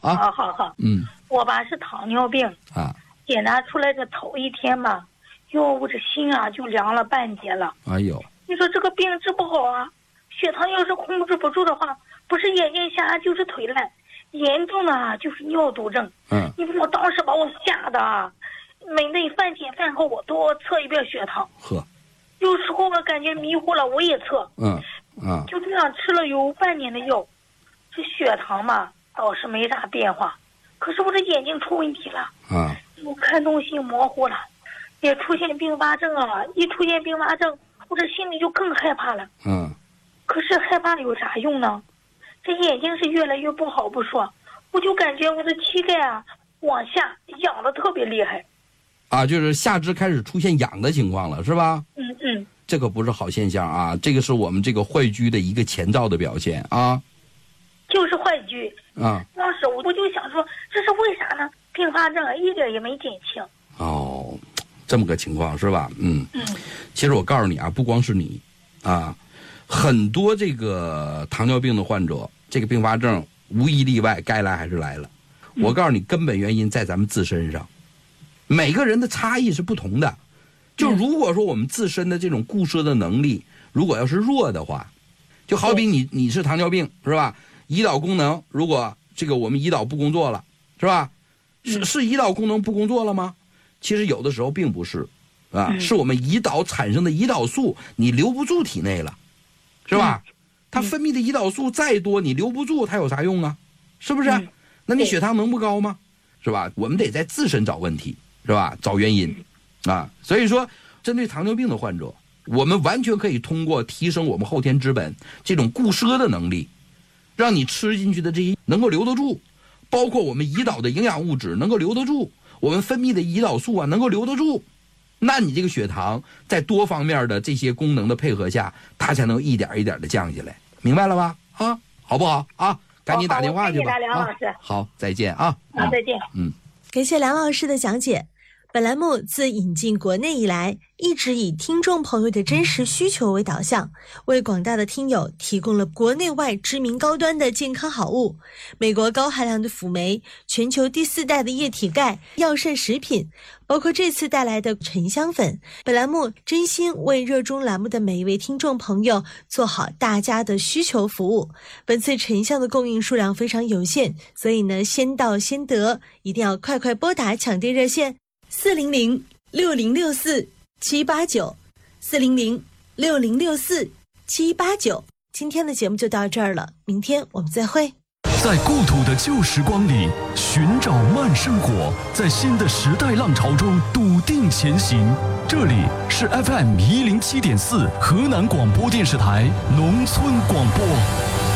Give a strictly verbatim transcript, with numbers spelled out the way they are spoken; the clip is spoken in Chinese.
啊。 好好好， 嗯， 我吧是糖尿病啊， 检查出来的头一天吧，哟，我这心啊就凉了半截了。 哎呦， 你说这个病治不好啊，血糖要是控制不住的话，不是眼睛瞎就是腿烂，严重的啊就是尿毒症。 嗯， 你说我当时把我吓的啊，每顿饭前饭后我都要测一遍血糖。 呵， 有时候我感觉迷糊了，我也测。 嗯嗯， 就这样吃了有半年的药，这血糖嘛倒是没啥变化，可是我这眼睛出问题了。 啊， 我看东西模糊了，也出现并发症啊！一出现并发症，我这心里就更害怕了。 嗯， 可是害怕有啥用呢？这眼睛是越来越不好不说，我就感觉我的膝盖啊往下痒的特别厉害。 啊，就是下肢开始出现痒的情况了，是吧？ 嗯嗯， 这个不是好现象啊，这个是我们这个坏疽的一个前兆的表现啊。 就是坏疽啊。 当时我就想说，这是为啥呢？并发症一点也没减轻。 哦，这么个情况是吧？嗯嗯。 其实我告诉你啊，不光是你啊，很多这个糖尿病的患者，这个并发症无一例外该来还是来了。我告诉你，根本原因在咱们自身上。每个人的差异是不同的，就如果说我们自身的这种固摄的能力，如果要是弱的话，就好比你你是糖尿病是吧？胰岛功能如果这个我们胰岛不工作了，是吧？是是胰岛功能不工作了吗？其实有的时候并不是，啊，是我们胰岛产生的胰岛素你留不住体内了，是吧？它分泌的胰岛素再多，你留不住，它有啥用啊？是不是？那你血糖能不高吗？是吧？我们得在自身找问题。是吧？找原因，啊，所以说，针对糖尿病的患者，我们完全可以通过提升我们后天之本这种固摄的能力，让你吃进去的这些能够留得住，包括我们胰岛的营养物质能够留得住，我们分泌的胰岛素啊能够留得住，那你这个血糖在多方面的这些功能的配合下，它才能一点一点的降下来，明白了吧？啊，好不好啊？赶紧打电话去吧。 梁老师， 啊、好，再见啊！ 好，再见。 嗯， 感谢梁老师的讲解。本栏目自引进国内以来，一直以听众朋友的真实需求为导向，为广大的听友提供了国内外知名高端的健康好物，美国高含量的辅酶，全球第四代的液体钙，药膳食品，包括这次带来的沉香粉。本栏目真心为热衷栏目的每一位听众朋友做好大家的需求服务。本次沉香的供应数量非常有限，所以呢，先到先得，一定要快快拨打抢订热线四零零六零六四七八九，四零零六零六四七八九。今天的节目就到这儿了，明天我们再会。 在故土的旧时光里寻找慢生活，在新的时代浪潮中笃定前行。这里是 F M 一零七点四河南广播电视台农村广播。